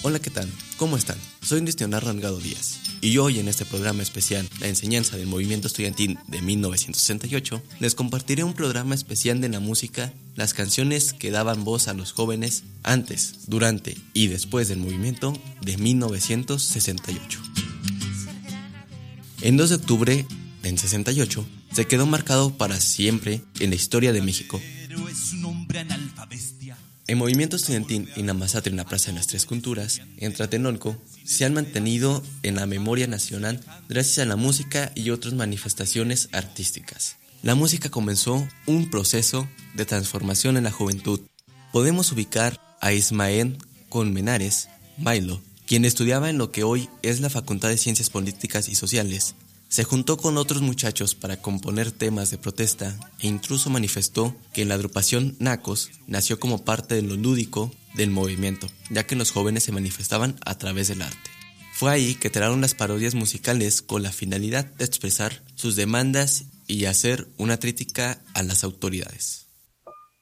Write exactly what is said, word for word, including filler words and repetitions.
Hola, ¿qué tal? ¿Cómo están? Soy Listionar Rangado Díaz y hoy en este programa especial, La enseñanza del movimiento estudiantil de mil novecientos sesenta y ocho, les compartiré un programa especial de la música, las canciones que daban voz a los jóvenes antes, durante y después del movimiento de mil novecientos sesenta y ocho. En dos de octubre del sesenta y ocho se quedó marcado para siempre en la historia de México. El movimiento estudiantil y la masacre en la Plaza de las Tres Culturas, en Tlatelolco, se han mantenido en la memoria nacional gracias a la música y otras manifestaciones artísticas. La música comenzó un proceso de transformación en la juventud. Podemos ubicar a Ismael Colmenares Bailo, quien estudiaba en lo que hoy es la Facultad de Ciencias Políticas y Sociales. Se juntó con otros muchachos para componer temas de protesta e incluso manifestó que la agrupación Nacos nació como parte de lo lúdico del movimiento, ya que los jóvenes se manifestaban a través del arte. Fue ahí que crearon las parodias musicales con la finalidad de expresar sus demandas y hacer una crítica a las autoridades.